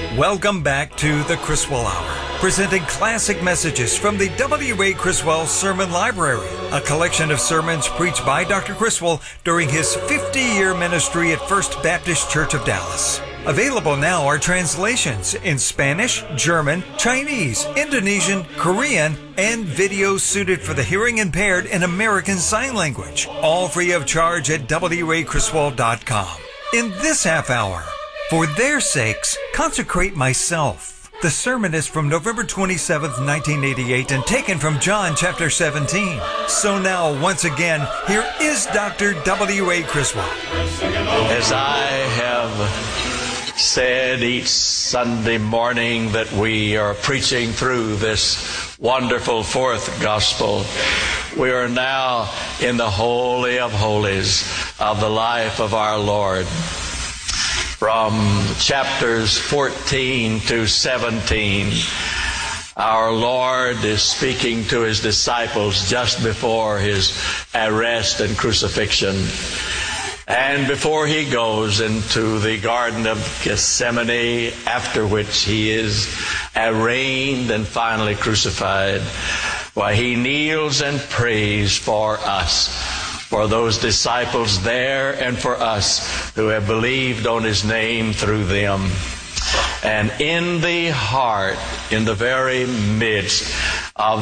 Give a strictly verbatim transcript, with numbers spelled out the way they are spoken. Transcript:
Welcome back to the Criswell Hour, presenting classic messages from the W. A. Criswell Sermon Library, a collection of sermons preached by Doctor Criswell during his fifty-year ministry at First Baptist Church of Dallas. Available now are translations in Spanish, German, Chinese, Indonesian, Korean, and videos suited for the hearing impaired in American Sign Language, all free of charge at W A Criswell dot com. In this half hour, For Their Sakes, Consecrate Myself. The sermon is from November twenty-seventh, nineteen eighty-eight, and taken from John chapter seventeen. So now, once again, here is Doctor W A. Criswell. As I have said each Sunday morning that we are preaching through this wonderful fourth gospel, we are now in the Holy of Holies of the life of our Lord. From chapters fourteen to seventeen, our Lord is speaking to His disciples just before His arrest and crucifixion. And before He goes into the Garden of Gethsemane, after which He is arraigned and finally crucified, why He kneels and prays for us, for those disciples there and for us who have believed on His name through them. And in the heart, in the very midst of